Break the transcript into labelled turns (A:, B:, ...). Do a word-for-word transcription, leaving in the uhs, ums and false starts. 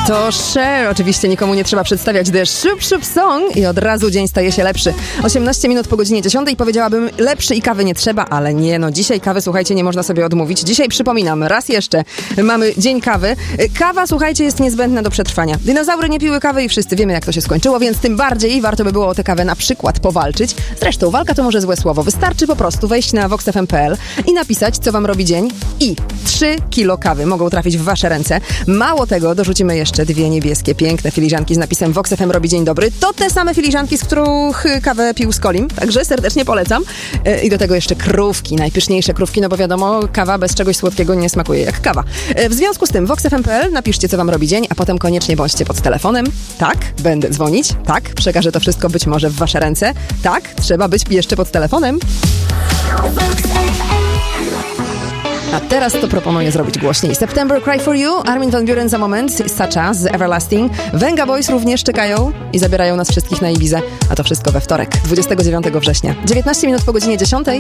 A: To Cher, oczywiście nikomu nie trzeba przedstawiać The Shoop Shoop Song i od razu dzień staje się lepszy. osiemnaście minut po godzinie dziesiątej powiedziałabym lepszy i kawy nie trzeba, ale nie, no dzisiaj kawy, słuchajcie, nie można sobie odmówić. Dzisiaj przypominam, raz jeszcze, mamy dzień kawy. Kawa, słuchajcie, jest niezbędna do przetrwania. Dinozaury nie piły kawy i wszyscy wiemy, jak to się skończyło, więc tym bardziej warto by było o tę kawę na przykład powalczyć. Zresztą walka to może złe słowo. Wystarczy po prostu wejść na vox f m kropka p l i napisać, co wam robi dzień i trzy kilo kawy mogą trafić w wasze ręce. Mało tego, dorzucimy jeszcze dwie niebieskie, piękne filiżanki z napisem vox f m robi dzień dobry. To te same filiżanki, z których kawę pił z Kolim, także serdecznie polecam. I do tego jeszcze krówki, najpyszniejsze krówki, no bo wiadomo, kawa bez czegoś słodkiego nie smakuje jak kawa. W związku z tym vox f m kropka p l, napiszcie, co wam robi dzień, a potem koniecznie bądźcie pod telefonem. Tak, będę dzwonić. Tak, przekażę to wszystko być może w wasze ręce. Tak, trzeba być jeszcze pod telefonem. A teraz to proponuję zrobić głośniej. September Cry For You, Armin van Buuren za moment, Sacha z Everlasting, Venga Boys również czekają i zabierają nas wszystkich na Ibizę, a to wszystko we wtorek, dwudziestego dziewiątego września. dziewiętnaście minut po godzinie dziesiątej.